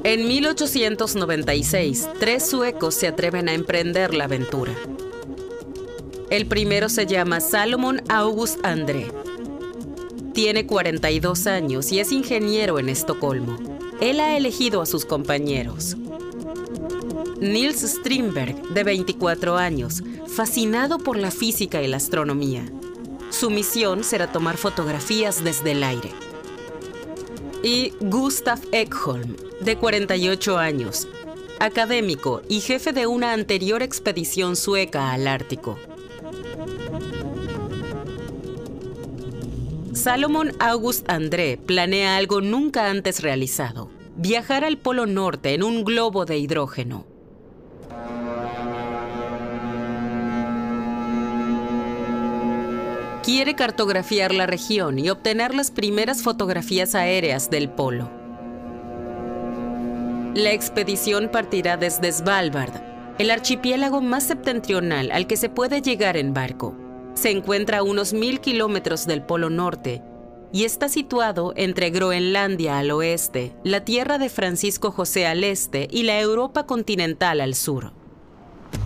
En 1896, 3 suecos se atreven a emprender la aventura. El primero se llama Salomon August André. Tiene 42 años y es ingeniero en Estocolmo. Él ha elegido a sus compañeros. Niels Strindberg, de 24 años, fascinado por la física y la astronomía. Su misión será tomar fotografías desde el aire. Y Gustav Ekholm, de 48 años, académico y jefe de una anterior expedición sueca al Ártico. Salomon August André planea algo nunca antes realizado: viajar al Polo Norte en un globo de hidrógeno. Quiere cartografiar la región y obtener las primeras fotografías aéreas del polo. La expedición partirá desde Svalbard, el archipiélago más septentrional al que se puede llegar en barco. Se encuentra a unos 1000 kilómetros del Polo Norte y está situado entre Groenlandia al oeste, la tierra de Francisco José al este y la Europa continental al sur.